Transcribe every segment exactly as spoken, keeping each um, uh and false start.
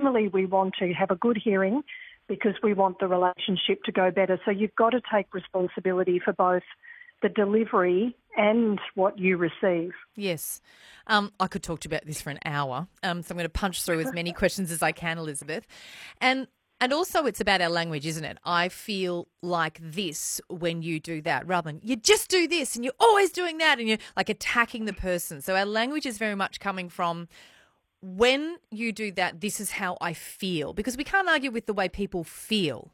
ultimately we want to have a good hearing because we want the relationship to go better. So you've got to take responsibility for both the delivery and what you receive. Yes. Um, I could talk to you about this for an hour, um, so I'm going to punch through as many questions as I can, Elizabeth. And and also it's about our language, isn't it? I feel like this when you do that, rather than you just do this and you're always doing that and you're like attacking the person. So our language is very much coming from when you do that, this is how I feel, because we can't argue with the way people feel.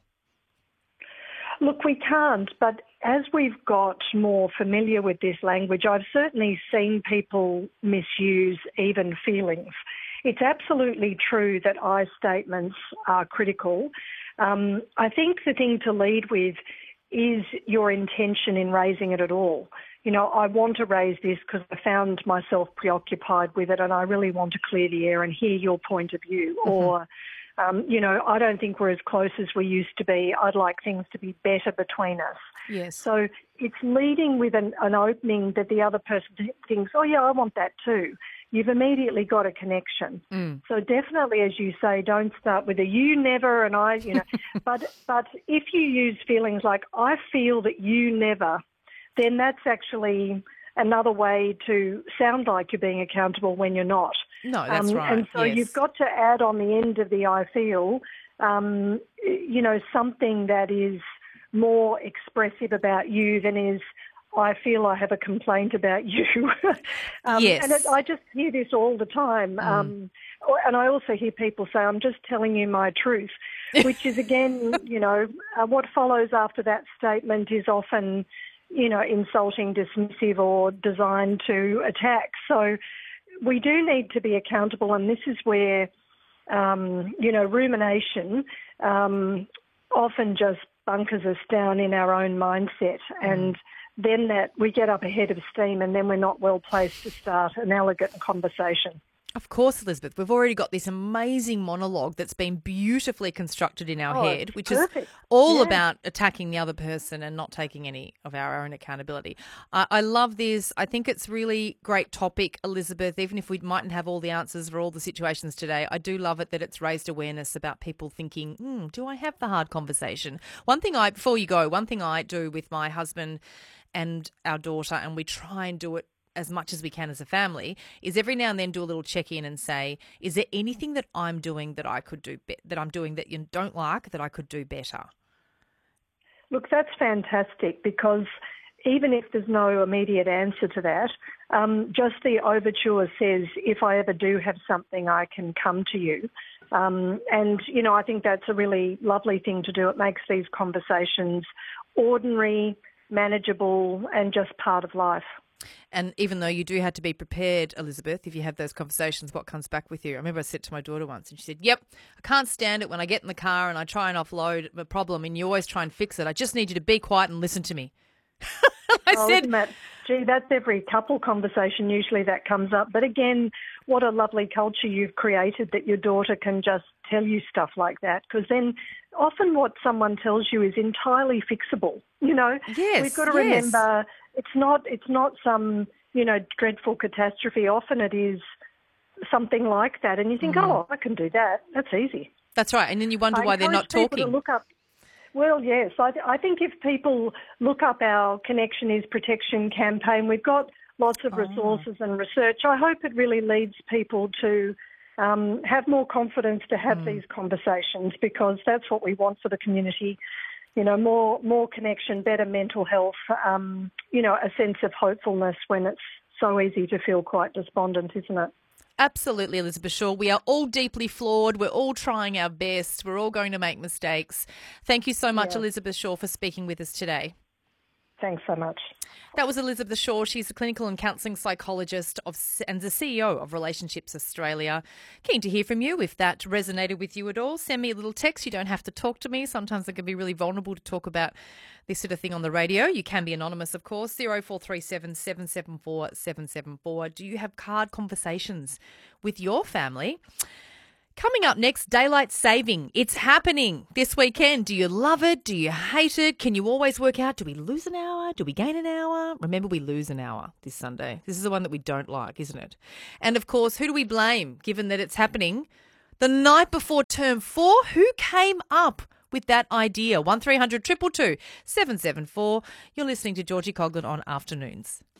Look, we can't, but as we've got more familiar with this language, I've certainly seen people misuse even feelings. It's absolutely true that I statements are critical. Um, I think the thing to lead with is your intention in raising it at all. You know, I want to raise this because I found myself preoccupied with it and I really want to clear the air and hear your point of view. Mm-hmm. Or, um, you know, I don't think we're as close as we used to be. I'd like things to be better between us. Yes. So it's leading with an, an opening that the other person thinks, oh, yeah, I want that too. You've immediately got a connection. Mm. So definitely, as you say, don't start with a you never and I, you know. but but if you use feelings like I feel that you never, then that's actually another way to sound like you're being accountable when you're not. No, that's um, right. And so yes. you've got to add on the end of the I feel, um, you know, something that is more expressive about you than is I feel I have a complaint about you. um, yes. And it, I just hear this all the time. Mm. Um, and I also hear people say, I'm just telling you my truth, which is, again, you know, uh, what follows after that statement is often, you know, insulting, dismissive or designed to attack. So we do need to be accountable, and this is where, um, you know, rumination um, often just bunkers us down in our own mindset, and then that we get up ahead of steam and then we're not well placed to start an elegant conversation. Of course, Elizabeth. We've already got this amazing monologue that's been beautifully constructed in our oh, head, which perfect. is all yeah. about attacking the other person and not taking any of our own accountability. Uh, I love this. I think it's really great topic, Elizabeth, even if we mightn't have all the answers for all the situations today. I do love it that it's raised awareness about people thinking, hmm, do I have the hard conversation? One thing I, before you go, one thing I do with my husband and our daughter, and we try and do it as much as we can as a family, is every now and then do a little check-in and say, is there anything that I'm doing that I could do be- that I'm doing that you don't like that I could do better? Look, that's fantastic, because even if there's no immediate answer to that, um, just the overture says, if I ever do have something, I can come to you. Um, and, you know, I think that's a really lovely thing to do. It makes these conversations ordinary, manageable, and just part of life. And even though you do have to be prepared, Elizabeth, if you have those conversations, what comes back with you? I remember I said to my daughter once and she said, yep, I can't stand it when I get in the car and I try and offload a problem and you always try and fix it. I just need you to be quiet and listen to me. I oh, said, that, gee, that's every couple conversation usually that comes up. But again, what a lovely culture you've created that your daughter can just tell you stuff like that, because then often what someone tells you is entirely fixable. You know, yes, we've got to yes. remember it's not it's not some, you know, dreadful catastrophe. Often it is something like that, and you think, mm. oh, I can do that. That's easy. That's right, and then you wonder I why they're not people talking. To look up. Well, yes, I, th- I think if people look up our Connection is Protection campaign, we've got lots of resources oh. and research. I hope it really leads people to um, have more confidence to have mm. these conversations, because that's what we want for the community. You know, more more connection, better mental health, um, you know, a sense of hopefulness when it's so easy to feel quite despondent, isn't it? Absolutely, Elizabeth Shaw. We are all deeply flawed. We're all trying our best. We're all going to make mistakes. Thank you so much, yeah. Elizabeth Shaw, for speaking with us today. Thanks so much. That was Elizabeth Shaw. She's a clinical and counselling psychologist of, and the C E O of Relationships Australia. Keen to hear from you. If that resonated with you at all, send me a little text. You don't have to talk to me. Sometimes it can be really vulnerable to talk about this sort of thing on the radio. You can be anonymous, of course. zero four three seven, seven seven four, seven seven four. Do you have hard conversations with your family? Coming up next, daylight saving. It's happening this weekend. Do you love it? Do you hate it? Can you always work out, do we lose an hour? Do we gain an hour? Remember, we lose an hour this Sunday. This is the one that we don't like, isn't it? And, of course, who do we blame, given that it's happening The night before term four, who came up with that idea? one three hundred two two two seven seven four. You're listening to Georgie Coughlan on Afternoons.